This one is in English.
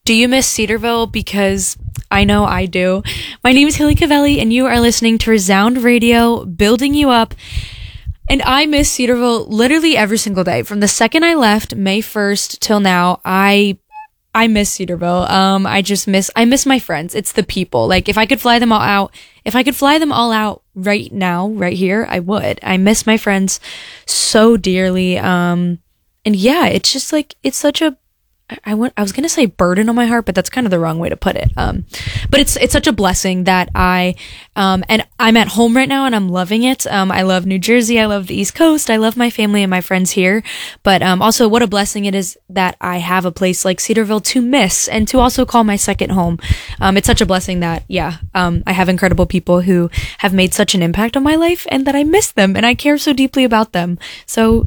Do you miss Cedarville? Because I know I do. My name is Haley Cavelli, and you are listening to Resound Radio, building you up. And I miss Cedarville literally every single day. From the second I left, May 1st, till now, I miss Cedarville. I miss my friends. It's the people. Like, if I could fly them all out right now, right here, I would. I miss my friends so dearly. And yeah, it's just like, it's such a, I was going to say burden on my heart, but that's kind of the wrong way to put it. But it's such a blessing that and I'm at home right now and I'm loving it. I love New Jersey. I love the East Coast. I love my family and my friends here. But, also what a blessing it is that I have a place like Cedarville to miss and to also call my second home. It's such a blessing that, I have incredible people who have made such an impact on my life and that I miss them and I care so deeply about them. So